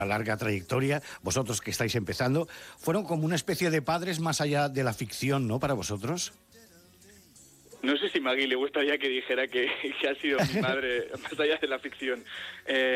larga trayectoria, vosotros que estáis empezando, fueron como una especie de padres más allá de la ficción, ¿no?, para vosotros. No sé si Maggie le gustaría que dijera que ha sido mi madre más allá de la ficción.